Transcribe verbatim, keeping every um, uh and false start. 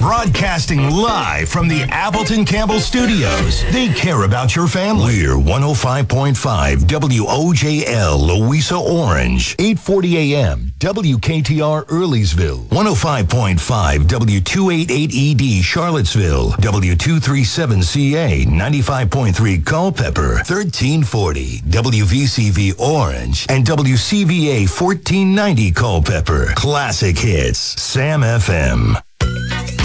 Broadcasting live from the Appleton Campbell Studios. They care about your family. We're one oh five point five W O J L, Louisa Orange. eight forty a.m. W K T R Earlysville. one oh five point five W two eighty-eight E D Charlottesville. W two thirty-seven C A. ninety-five point three Culpeper. thirteen forty W V C V Orange. And W C V A fourteen ninety Culpeper. Classic hits. Sam F M.